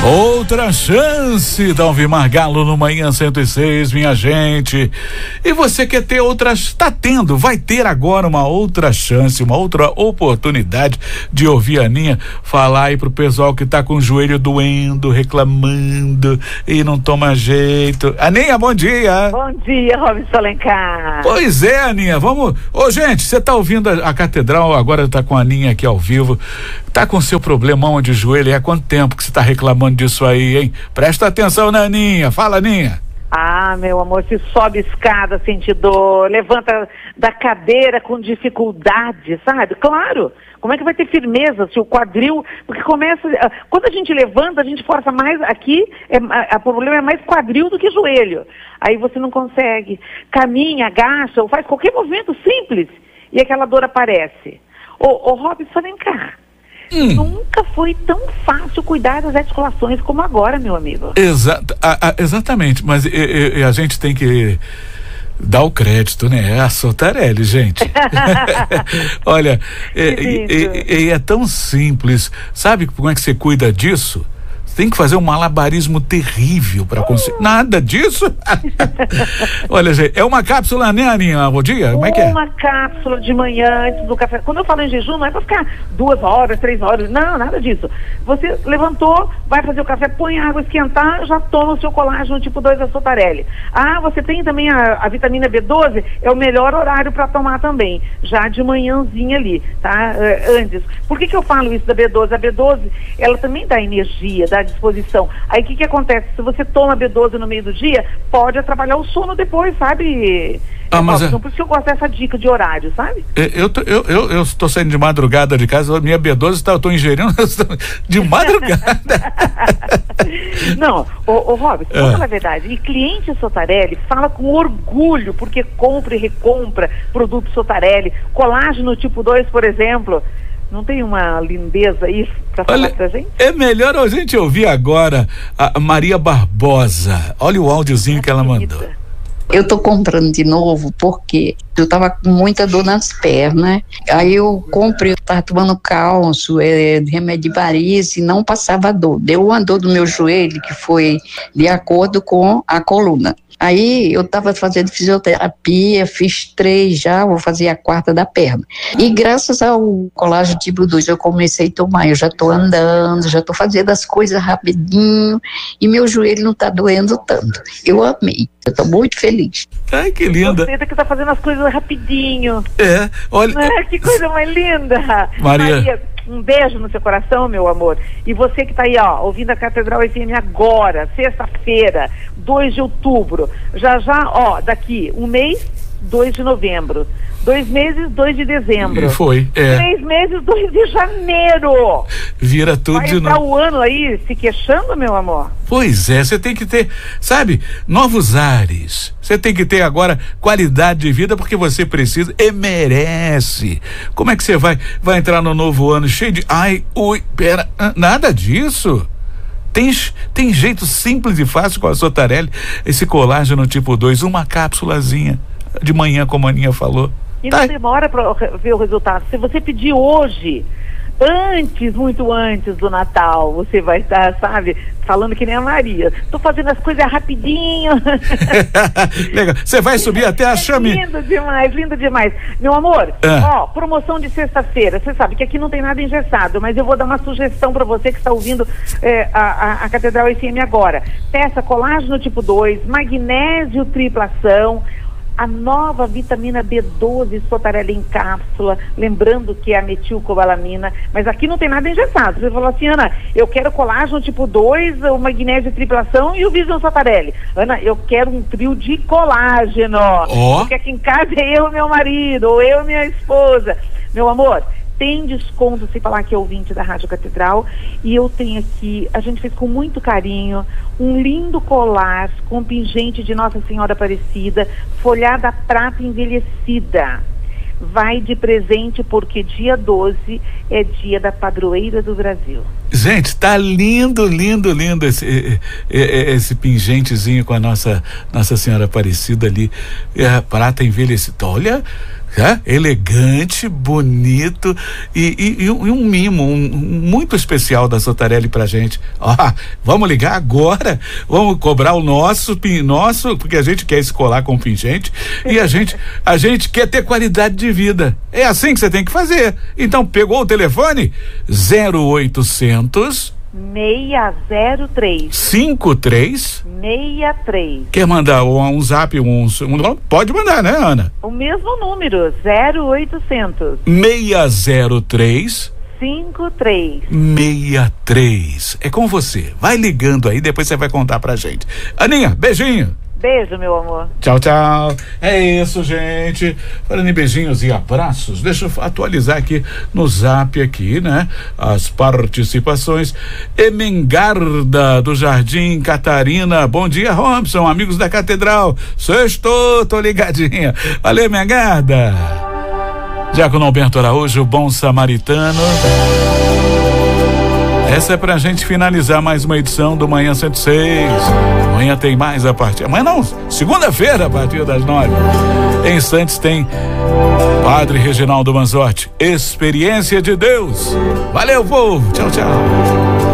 Outra chance da Alvimar Galo no Manhã 106, minha gente. E você quer ter outras, está tendo, vai ter agora uma outra chance, uma outra oportunidade de ouvir a Aninha falar aí pro pessoal que tá com o joelho doendo, reclamando e não toma jeito. Aninha, bom dia. Bom dia, Robson Alencar. Pois é, Aninha, vamos. Ô, gente, você tá ouvindo a Catedral, agora tá com a Aninha aqui ao vivo. Tá com seu problemão de joelho, há quanto tempo que você tá reclamando disso aí, hein? Presta atenção na Aninha, fala, Aninha. Ah, meu amor, se sobe escada, sente dor, levanta da cadeira com dificuldade, sabe? Claro, como é que vai ter firmeza se o quadril, porque começa, quando a gente levanta, a gente força mais, aqui, o problema é mais quadril do que joelho. Aí você não consegue, caminha, agacha, ou faz qualquer movimento simples, e aquela dor aparece. Ô Robson, vem cá. Nunca foi tão fácil cuidar das articulações como agora, meu amigo. Exatamente, mas a gente tem que dar o crédito, né? É a Sotarelli, gente. Olha, é tão simples. Sabe como é que você cuida disso? Tem que fazer um malabarismo terrível para conseguir. Nada disso? Olha, gente, é uma cápsula, né, Aninha? Bom dia, como é que é? Uma cápsula de manhã antes do café. Quando eu falo em jejum, não é para ficar 2 horas, 3 horas. Não, nada disso. Você levantou, vai fazer o café, põe a água esquentar, já toma o seu colágeno tipo 2 da Sotarelli. Ah, você tem também a vitamina B12, é o melhor horário para tomar também. Já de manhãzinha ali, tá? Antes. Por que eu falo isso da B12? A B12, ela também dá energia, dá disposição. Aí o que acontece? Se você toma B12 no meio do dia, pode atrapalhar o sono depois, sabe? Então, por isso que eu gosto dessa dica de horário, sabe? Eu estou saindo de madrugada de casa, minha B12 eu estou ingerindo de madrugada. Não, ô Robson, vamos falar a verdade. E cliente Sotarelli fala com orgulho, porque compra e recompra produto Sotarelli, colágeno tipo 2, por exemplo. Não tem uma lindeza aí pra falar pra gente? É melhor a gente ouvir agora a Maria Barbosa. Olha o áudiozinho que ela mandou. Eu tô comprando de novo porque eu tava com muita dor nas pernas. Aí eu comprei, eu tava tomando cálcio, remédio de varize, e não passava dor. Deu uma dor do meu joelho que foi de acordo com a coluna. Aí eu estava fazendo fisioterapia, fiz 3 já, vou fazer a 4ª da perna. E graças ao colágeno tipo 2 eu comecei a tomar, eu já estou andando, já estou fazendo as coisas rapidinho e meu joelho não está doendo tanto. Eu amei, eu estou muito feliz. Ai, que linda. Você que está fazendo as coisas rapidinho. Olha. Que coisa mais linda. Maria, um beijo no seu coração, meu amor. E você que está aí, ouvindo a Catedral FM agora, sexta-feira, 2 de outubro. Já, daqui um mês, 2 de novembro. 2 meses, 2 de dezembro. 3 meses, 2 de janeiro. Vira tudo de novo. Vai estar o ano aí se queixando, meu amor? Pois é, você tem que ter, sabe, novos ares. Você tem que ter agora qualidade de vida porque você precisa e merece. Como é que você vai entrar no novo ano cheio de, pera, nada disso. Tem jeito simples e fácil com a Sotarelli, esse colágeno tipo 2, uma cápsulazinha de manhã, como a Aninha falou. E não demora para ver o resultado. Se você pedir hoje, muito antes do Natal, você vai estar, sabe, falando que nem a Maria. Tô fazendo as coisas rapidinho. Legal. Você vai subir até a chame. Lindo demais. Meu amor, promoção de sexta-feira. Você sabe que aqui não tem nada engessado, mas eu vou dar uma sugestão para você que está ouvindo a Catedral FM agora. Peça colágeno tipo 2, magnésio triplação, a nova vitamina B12 Sotarelli em cápsula, lembrando que é a metilcobalamina, mas aqui não tem nada engessado. Você falou assim, Ana, eu quero colágeno tipo 2, o magnésio triplação e o Vision Sotarelli. Ana, eu quero um trio de colágeno. Porque aqui em casa é eu e meu marido, ou eu e minha esposa. Meu amor, tem desconto se falar que é ouvinte da Rádio Catedral, e eu tenho aqui, a gente fez com muito carinho, um lindo colar com pingente de Nossa Senhora Aparecida, folhada prata envelhecida. Vai de presente porque dia 12 é dia da padroeira do Brasil. Gente, tá lindo esse pingentezinho com a Nossa Senhora Aparecida ali, prata envelhecida. Olha, elegante, bonito e um mimo muito especial da Santarelli pra gente. Vamos ligar agora, vamos cobrar o nosso, porque a gente quer escolar com pingente e a gente quer ter qualidade de vida. É assim que você tem que fazer. Então, pegou o telefone? 0800 603 53 63. Quer mandar um zap, pode mandar, né, Ana? O mesmo número, 0800 603 53 63. É com você. Vai ligando aí, depois você vai contar pra gente. Aninha, beijinho. Beijo, meu amor. Tchau, tchau. É isso, gente. Falando em beijinhos e abraços, deixa eu atualizar aqui no zap aqui, né? As participações. Emengarda do Jardim Catarina. Bom dia, Robson, amigos da Catedral. Sextou, tô ligadinha. Valeu, Emengarda. Diácono Alberto Araújo, bom samaritano. Essa é pra gente finalizar mais uma edição do Manhã 106. Amanhã tem mais a partir... Amanhã não, segunda-feira a partir das 9. Em instantes tem Padre Reginaldo Manzotti. Experiência de Deus. Valeu, povo. Tchau, tchau.